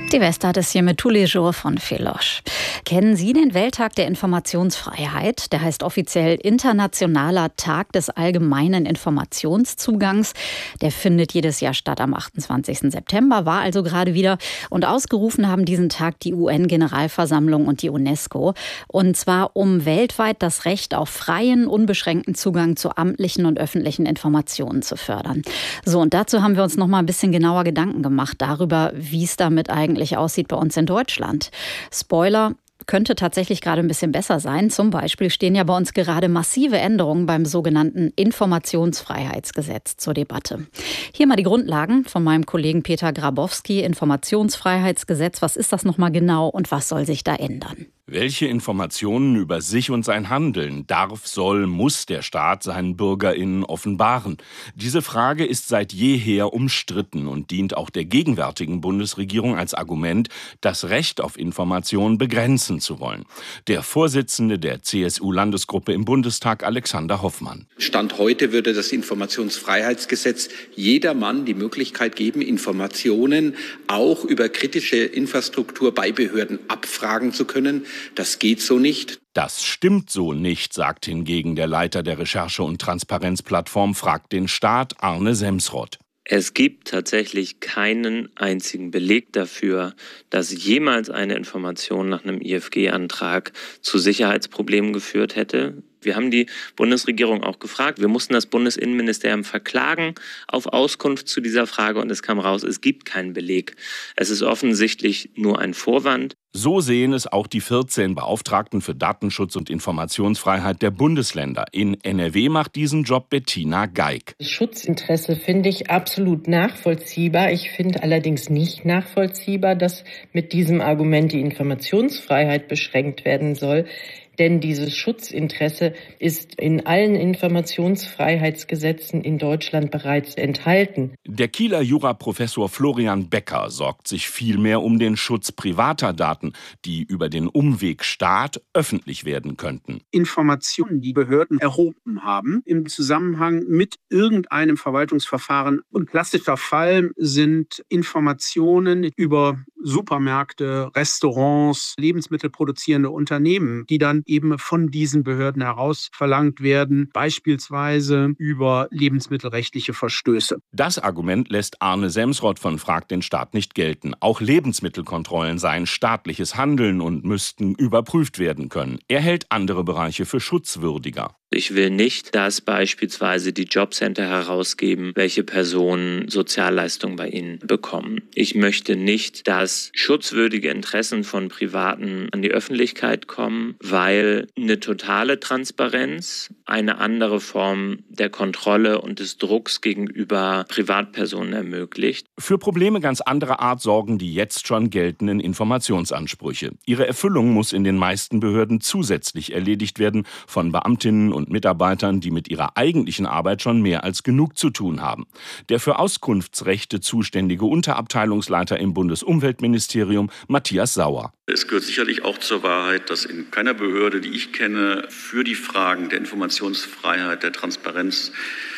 Die Westart ist hier mit Tous les jours von Feloche. Kennen Sie den Welttag der Informationsfreiheit? Der heißt offiziell Internationaler Tag des allgemeinen Informationszugangs. Der findet jedes Jahr statt am 28. September, war also gerade wieder. Und ausgerufen haben diesen Tag die UN-Generalversammlung und die UNESCO. Und zwar um weltweit das Recht auf freien, unbeschränkten Zugang zu amtlichen und öffentlichen Informationen zu fördern. So, und dazu haben wir uns noch mal ein bisschen genauer Gedanken gemacht darüber, wie es damit eigentlich aussieht bei uns in Deutschland. Spoiler: könnte tatsächlich gerade ein bisschen besser sein. Zum Beispiel stehen ja bei uns gerade massive Änderungen beim sogenannten Informationsfreiheitsgesetz zur Debatte. Hier mal die Grundlagen von meinem Kollegen Peter Grabowski. Informationsfreiheitsgesetz, was ist das nochmal genau und was soll sich da ändern? Welche Informationen über sich und sein Handeln darf, soll, muss der Staat seinen BürgerInnen offenbaren? Diese Frage ist seit jeher umstritten und dient auch der gegenwärtigen Bundesregierung als Argument, das Recht auf Information begrenzen zu wollen. Der Vorsitzende der CSU-Landesgruppe im Bundestag, Alexander Hoffmann. Stand heute würde das Informationsfreiheitsgesetz jedermann die Möglichkeit geben, Informationen auch über kritische Infrastruktur bei Behörden abfragen zu können. Das geht so nicht. Das stimmt so nicht, sagt hingegen der Leiter der Recherche- und Transparenzplattform Frag den Staat, Arne Semsrott. Es gibt tatsächlich keinen einzigen Beleg dafür, dass jemals eine Information nach einem IFG-Antrag zu Sicherheitsproblemen geführt hätte. Wir haben die Bundesregierung auch gefragt. Wir mussten das Bundesinnenministerium verklagen auf Auskunft zu dieser Frage und es kam raus, es gibt keinen Beleg. Es ist offensichtlich nur ein Vorwand. So sehen es auch die 14 Beauftragten für Datenschutz und Informationsfreiheit der Bundesländer. In NRW macht diesen Job Bettina Geig. Das Schutzinteresse finde ich absolut nachvollziehbar. Ich finde allerdings nicht nachvollziehbar, dass mit diesem Argument die Informationsfreiheit beschränkt werden soll. Denn dieses Schutzinteresse ist in allen Informationsfreiheitsgesetzen in Deutschland bereits enthalten. Der Kieler Juraprofessor Florian Becker sorgt sich vielmehr um den Schutz privater Daten, die über den Umweg Staat öffentlich werden könnten. Informationen, die Behörden erhoben haben im Zusammenhang mit irgendeinem Verwaltungsverfahren. Ein klassischer Fall sind Informationen über Supermärkte, Restaurants, lebensmittelproduzierende Unternehmen, die dann eben von diesen Behörden heraus verlangt werden, beispielsweise über lebensmittelrechtliche Verstöße. Das Argument lässt Arne Semsrott von Frag den Staat nicht gelten. Auch Lebensmittelkontrollen seien staatliches Handeln und müssten überprüft werden können. Er hält andere Bereiche für schutzwürdiger. Ich will nicht, dass beispielsweise die Jobcenter herausgeben, welche Personen Sozialleistungen bei ihnen bekommen. Ich möchte nicht, dass schutzwürdige Interessen von Privaten an die Öffentlichkeit kommen, weil eine totale Transparenz eine andere Form der Kontrolle und des Drucks gegenüber Privatpersonen ermöglicht. Für Probleme ganz anderer Art sorgen die jetzt schon geltenden Informationsansprüche. Ihre Erfüllung muss in den meisten Behörden zusätzlich erledigt werden von Beamtinnen und Mitarbeitern, die mit ihrer eigentlichen Arbeit schon mehr als genug zu tun haben. Der für Auskunftsrechte zuständige Unterabteilungsleiter im Bundesumweltministerium, Matthias Sauer. Es gehört sicherlich auch zur Wahrheit, dass in keiner Behörde, die ich kenne, für die Fragen der Informationsfreiheit, der Transparenz,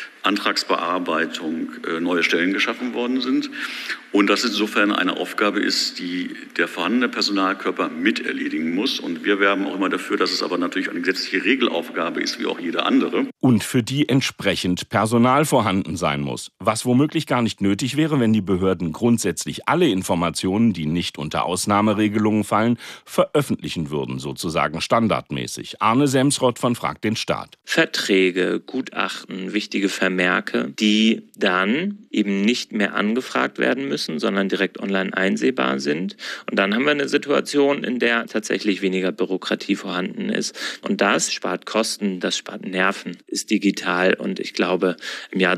Antragsbearbeitung neue Stellen geschaffen worden sind. Und das insofern eine Aufgabe ist, die der vorhandene Personalkörper mit erledigen muss. Und wir werben auch immer dafür, dass es aber natürlich eine gesetzliche Regelaufgabe ist, wie auch jede andere. Und für die entsprechend Personal vorhanden sein muss. Was womöglich gar nicht nötig wäre, wenn die Behörden grundsätzlich alle Informationen, die nicht unter Ausnahmeregelungen fallen, veröffentlichen würden, sozusagen standardmäßig. Arne Semsrott von Frag den Staat. Verträge, Gutachten, wichtige Vermerke, die dann eben nicht mehr angefragt werden müssen, sondern direkt online einsehbar sind. Und dann haben wir eine Situation, in der tatsächlich weniger Bürokratie vorhanden ist. Und das spart Kosten, das spart Nerven, ist digital und ich glaube im Jahr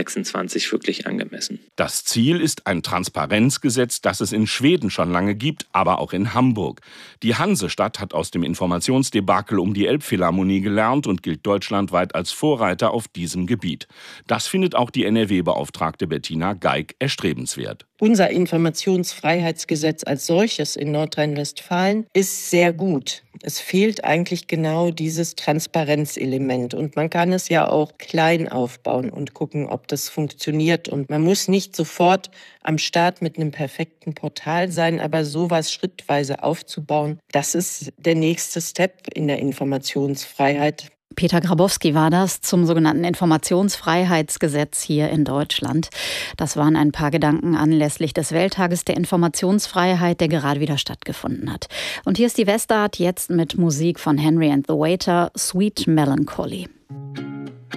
2026 wirklich angemessen. Das Ziel ist ein Transparenzgesetz, das es in Schweden schon lange gibt, aber auch in Hamburg. Die Hansestadt hat aus dem Informationsdebakel um die Elbphilharmonie gelernt und gilt deutschlandweit als Vorreiter auf diesem Gebiet. Das findet auch die NRW-Beauftragte Bettina Geig erstrebenswert. Unser Informationsfreiheitsgesetz als solches in Nordrhein-Westfalen ist sehr gut. Es fehlt eigentlich genau dieses Transparenzelement. Und man kann es ja auch klein aufbauen und gucken, ob das funktioniert. Und man muss nicht sofort am Start mit einem perfekten Portal sein, aber sowas schrittweise aufzubauen, das ist der nächste Step in der Informationsfreiheit. Peter Grabowski war das zum sogenannten Informationsfreiheitsgesetz hier in Deutschland. Das waren ein paar Gedanken anlässlich des Welttages der Informationsfreiheit, der gerade wieder stattgefunden hat. Und hier ist die Westart jetzt mit Musik von Henry and the Waiter, Sweet Melancholy.